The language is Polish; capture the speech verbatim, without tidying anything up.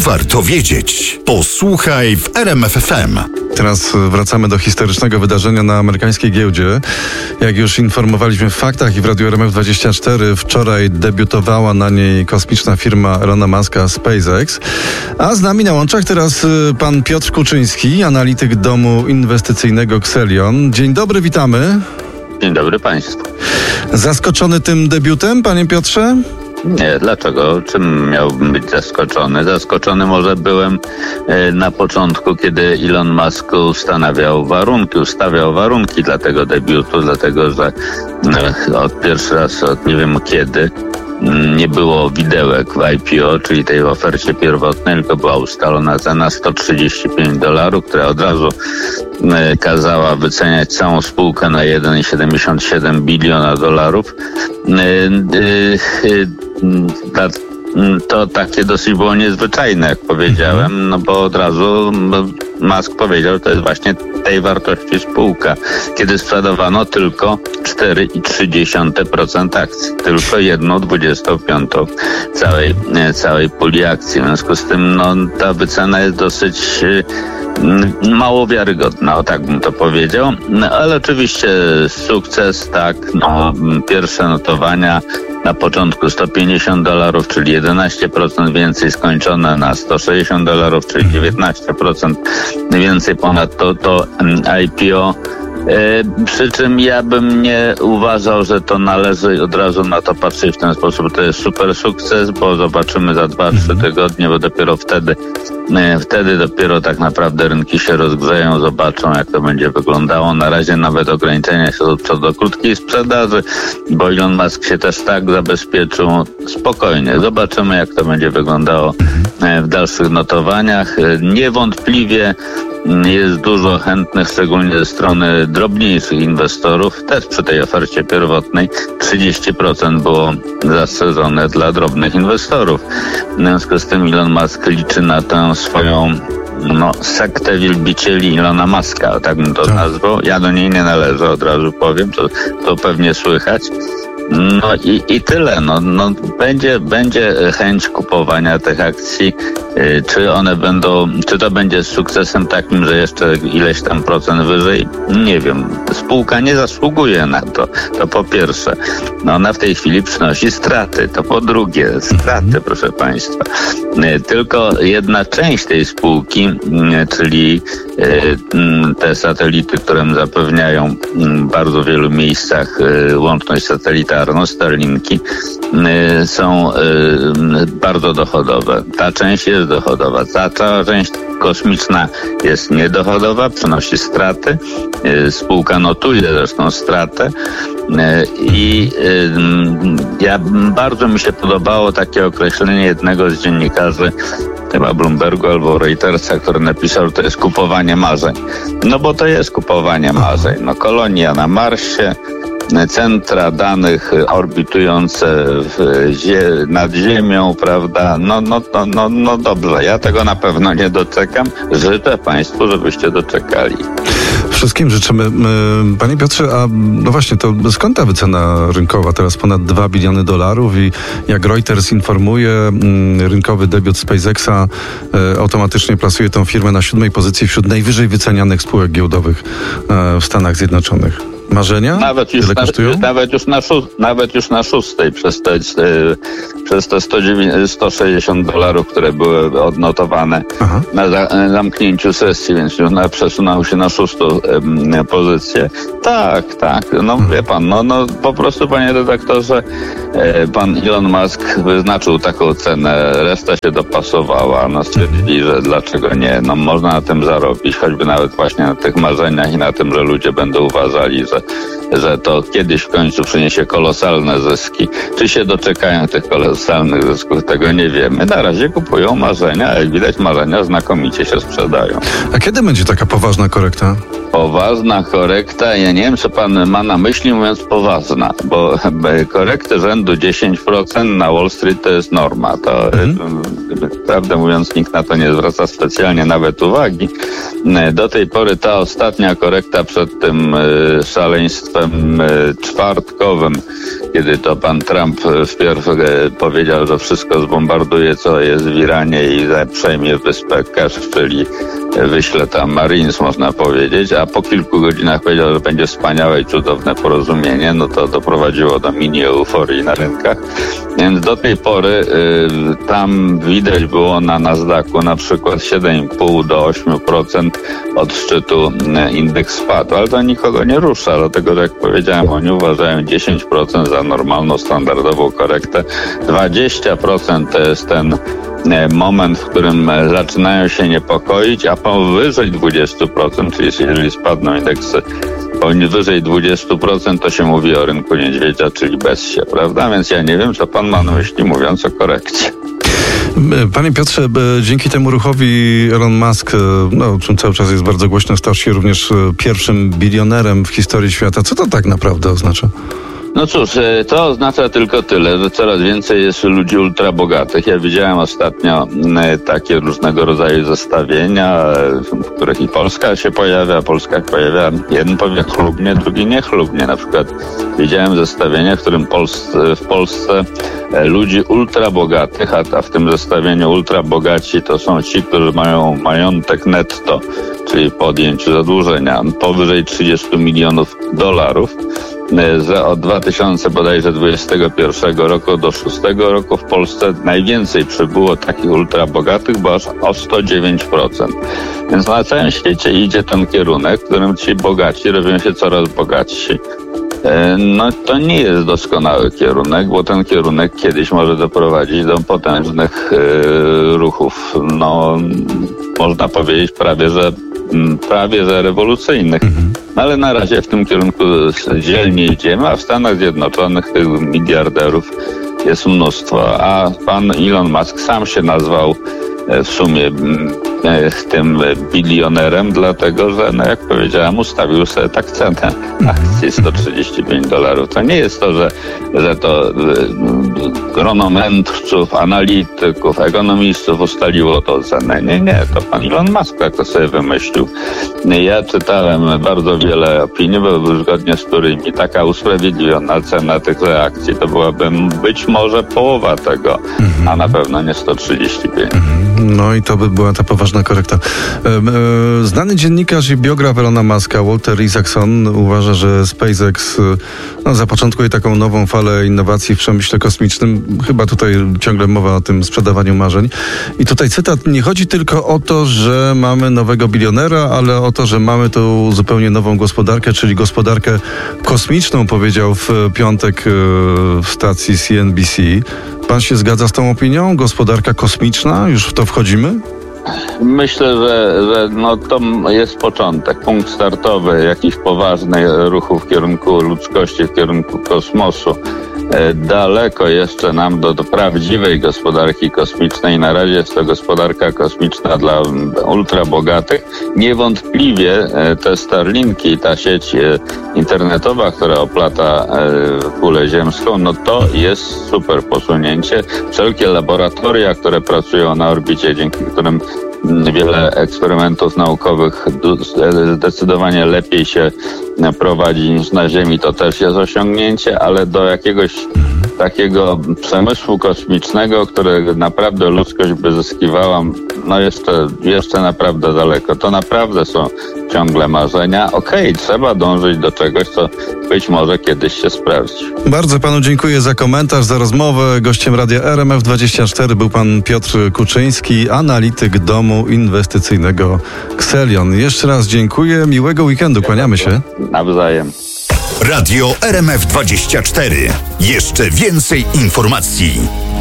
warto wiedzieć. Posłuchaj w R M F F M. Teraz wracamy do historycznego wydarzenia na amerykańskiej giełdzie. Jak już informowaliśmy w faktach i w Radiu R M F dwadzieścia cztery, wczoraj debiutowała na niej kosmiczna firma Elona Muska SpaceX. A z nami na łączach teraz pan Piotr Kuczyński, analityk domu inwestycyjnego Xelion. Dzień dobry, witamy. Dzień dobry państwu. Zaskoczony tym debiutem, panie Piotrze? Nie, dlaczego? Czym miałbym być zaskoczony? Zaskoczony może byłem na początku, kiedy Elon Musk ustanawiał warunki, ustawiał warunki dla tego debiutu, dlatego że od pierwszy raz, od nie wiem kiedy, nie było widełek w I P O, czyli tej ofercie pierwotnej, tylko była ustalona cena sto trzydzieści pięć dolarów, która od razu kazała wyceniać całą spółkę na jeden przecinek siedemdziesiąt siedem biliona dolarów. To takie dosyć było niezwyczajne, jak powiedziałem, no bo od razu Musk powiedział, że to jest właśnie tej wartości spółka, kiedy sprzedawano tylko cztery przecinek trzy procent akcji, tylko jedną dwudziestą piątą całej, całej puli akcji. W związku z tym no, ta wycena jest dosyć mało wiarygodna, o tak bym to powiedział, no, ale oczywiście sukces, tak, no, pierwsze notowania na początku sto pięćdziesiąt dolarów, czyli jedenaście procent więcej, skończone na sto sześćdziesiąt dolarów, czyli dziewiętnaście procent więcej ponad to, to I P O. E, przy czym ja bym nie uważał, że to należy od razu na to patrzeć w ten sposób. To jest super sukces, bo zobaczymy za dwa trzy tygodnie, bo dopiero wtedy e, wtedy dopiero tak naprawdę rynki się rozgrzeją, zobaczą, jak to będzie wyglądało. Na razie nawet ograniczenia się co do krótkiej sprzedaży, bo Elon Musk się też tak zabezpieczył. Spokojnie, zobaczymy, jak to będzie wyglądało e, w dalszych notowaniach. E, niewątpliwie jest dużo chętnych, szczególnie ze strony drobniejszych inwestorów. Też przy tej ofercie pierwotnej trzydzieści procent było zastrzeżone dla drobnych inwestorów. W związku z tym Elon Musk liczy na tę swoją no, sektę wielbicieli Elona Muska, tak bym to nazwał. Ja do niej nie należę, od razu powiem, to, to pewnie słychać. No i, i tyle. No, no, będzie, będzie chęć kupowania tych akcji. Yy, czy one będą, czy to będzie z sukcesem takim, że jeszcze ileś tam procent wyżej? Nie wiem. Spółka nie zasługuje na to. To po pierwsze. No, ona w tej chwili przynosi straty. To po drugie. Straty, proszę państwa. Yy, tylko jedna część tej spółki, yy, czyli yy, te satelity, które zapewniają yy, w bardzo wielu miejscach yy, łączność satelitarną, Starlinki, y, są y, bardzo dochodowe. Ta część jest dochodowa. Ta cała część kosmiczna jest niedochodowa, przynosi straty. Y, spółka notuje zresztą stratę. Y, I y, ja, bardzo mi się podobało takie określenie jednego z dziennikarzy, chyba Bloombergu albo Reutersa, który napisał, że to jest kupowanie marzeń. No bo to jest kupowanie marzeń. No, kolonia na Marsie, centra danych orbitujące w zie- nad Ziemią, prawda? No, no, no, no, no dobrze, ja tego na pewno nie doczekam. Życzę państwu, żebyście doczekali. Wszystkim życzymy. Panie Piotrze, a no właśnie, to skąd ta wycena rynkowa? Teraz ponad dwa biliony dolarów i jak Reuters informuje, rynkowy debiut SpaceXa automatycznie plasuje tę firmę na siódmej pozycji wśród najwyżej wycenianych spółek giełdowych w Stanach Zjednoczonych. Marzenia? Nawet już, na, nawet już, na, szó, nawet już na szóstej przez te, przez te sto sześćdziesiąt dolarów, które były odnotowane Aha. na za, zamknięciu sesji, więc już na, przesunął się na szóstą em, pozycję. Tak, tak. No hmm. wie pan, no, no po prostu, panie redaktorze, e, pan Elon Musk wyznaczył taką cenę, reszta się dopasowała. No stwierdzili, że dlaczego nie? No można na tym zarobić, choćby nawet właśnie na tych marzeniach i na tym, że ludzie będą uważali, że że to kiedyś w końcu przyniesie kolosalne zyski. Czy się doczekają tych kolosalnych zysków, tego nie wiemy. Na razie kupują marzenia, a jak widać marzenia znakomicie się sprzedają. A kiedy będzie taka poważna korekta? Poważna korekta, ja nie wiem, co pan ma na myśli, mówiąc poważna, bo korekty rzędu dziesięć procent na Wall Street to jest norma. To, mhm. prawdę mówiąc, nikt na to nie zwraca specjalnie nawet uwagi. Do tej pory ta ostatnia korekta przed tym szaleństwem czwartkowym, kiedy to pan Trump wpierw powiedział, że wszystko zbombarduje, co jest w Iranie i przejmie wyspę Kesz, czyli wyśle tam Marines, można powiedzieć, a po kilku godzinach powiedział, że będzie wspaniałe i cudowne porozumienie, no to doprowadziło do mini euforii na rynkach. Więc do tej pory y, tam widać było na Nasdaqu na przykład siedem i pół do ośmiu procent od szczytu y, indeks spadł, ale to nikogo nie rusza, dlatego że jak powiedziałem, oni uważają dziesięć procent za normalną, standardową korektę. dwadzieścia procent to jest ten moment, w którym zaczynają się niepokoić, a powyżej dwadzieścia procent, czyli jeżeli spadną indeksy powyżej dwadzieścia procent, to się mówi o rynku niedźwiedzia, czyli bezsie, prawda? Więc ja nie wiem, co pan ma na myśli, mówiąc o korekcie. Panie Piotrze, dzięki temu ruchowi Elon Musk, no, o czym cały czas jest bardzo głośno, stał się również pierwszym bilionerem w historii świata. Co to tak naprawdę oznacza? No cóż, to oznacza tylko tyle, że coraz więcej jest ludzi ultrabogatych. Ja widziałem ostatnio takie różnego rodzaju zestawienia, w których i Polska się pojawia, Polska pojawia, jeden powie chlubnie, drugi niechlubnie. Na przykład widziałem zestawienie, w którym Polsce, w Polsce ludzi ultrabogatych, a w tym zestawieniu ultrabogaci to są ci, którzy mają majątek netto, czyli po odjęciu zadłużenia, powyżej trzydziestu milionów dolarów. Że od dwa tysiące dwudziestego pierwszego roku do szóstego roku w Polsce najwięcej przybyło takich ultrabogatych, bo aż o sto dziewięć procent. Więc na całym świecie idzie ten kierunek, w którym ci bogaci robią się coraz bogatsi. No to nie jest doskonały kierunek, bo ten kierunek kiedyś może doprowadzić do potężnych yy, ruchów, no można powiedzieć prawie, że prawie że rewolucyjnych. Mhm. Ale na razie w tym kierunku dzielnie idziemy, a w Stanach Zjednoczonych tych miliarderów jest mnóstwo, a pan Elon Musk sam się nazwał w sumie tym bilionerem, dlatego że, no jak powiedziałem, ustawił sobie tak cenę akcji sto trzydzieści pięć dolarów. To nie jest to, że, że to grono mędrców, analityków, ekonomistów ustaliło tą cenę. Nie, nie, to pan Elon Musk tak to sobie wymyślił. Ja czytałem bardzo wiele opinii, bo zgodnie z którymi taka usprawiedliwiona cena tych akcji to byłaby być może połowa tego, a na pewno nie sto trzydzieści pięć. No i to by była ta poważna korekta. Znany dziennikarz i biograf Elona Muska, Walter Isaacson, uważa, że SpaceX no, zapoczątkuje taką nową falę innowacji w przemyśle kosmicznym. Chyba tutaj ciągle mowa o tym sprzedawaniu marzeń. I tutaj cytat: nie chodzi tylko o to, że mamy nowego bilionera, ale o to, że mamy tu zupełnie nową gospodarkę, czyli gospodarkę kosmiczną, powiedział w piątek w stacji C N B C. Pan się zgadza z tą opinią? Gospodarka kosmiczna? Już w to wchodzimy? Myślę, że, że no to jest początek, punkt startowy jakichś poważnych ruchów w kierunku ludzkości, w kierunku kosmosu. Daleko jeszcze nam do, do prawdziwej gospodarki kosmicznej. Na razie jest to gospodarka kosmiczna dla ultrabogatych. Niewątpliwie te Starlinki, ta sieć internetowa, która oplata kulę ziemską, no to jest super posunięcie. Wszelkie laboratoria, które pracują na orbicie, dzięki którym wiele eksperymentów naukowych zdecydowanie lepiej się prowadzi niż na Ziemi, to też jest osiągnięcie, ale do jakiegoś takiego przemysłu kosmicznego, którego naprawdę ludzkość by zyskiwała, no jeszcze, jeszcze naprawdę daleko. To naprawdę są ciągle marzenia. Okej, okay, trzeba dążyć do czegoś, co być może kiedyś się sprawdzi. Bardzo panu dziękuję za komentarz, za rozmowę. Gościem Radia R M F dwadzieścia cztery był pan Piotr Kuczyński, analityk domu inwestycyjnego Xelion. Jeszcze raz dziękuję. Miłego weekendu. Kłaniamy się. Nawzajem. Radio R M F dwadzieścia cztery. Jeszcze więcej informacji.